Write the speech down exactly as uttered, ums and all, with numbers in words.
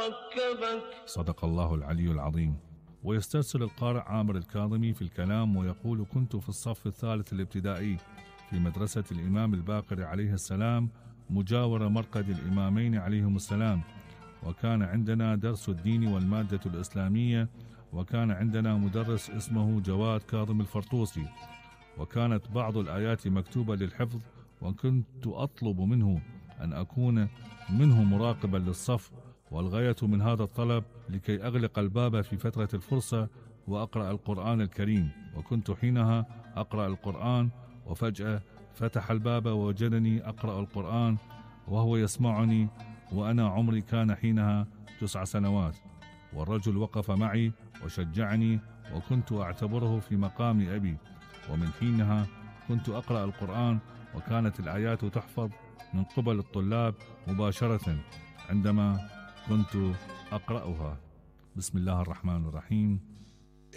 ركبك. صدق الله العلي العظيم. ويسترسل القارئ عامر الكاظمي في الكلام ويقول: كنت في الصف الثالث الابتدائي في مدرسة الإمام الباقر عليه السلام مجاور مرقد الإمامين عليهم السلام، وكان عندنا درس الدين والمادة الإسلامية، وكان عندنا مدرس اسمه جواد كاظم الفرطوسي، وكانت بعض الآيات مكتوبة للحفظ، وكنت أطلب منه أن أكون منه مراقبا للصف، والغاية من هذا الطلب لكي أغلق الباب في فترة الفرصة وأقرأ القرآن الكريم. وكنت حينها أقرأ القرآن، وفجأة فتح الباب ووجدني أقرأ القرآن وهو يسمعني، وأنا عمري كان حينها تسع سنوات. والرجل وقف معي وشجعني، وكنت أعتبره في مقام أبي. ومن حينها كنت أقرأ القرآن، وكانت الآيات تحفظ من قبل الطلاب مباشرة عندما كنت أقرأها. بسم الله الرحمن الرحيم.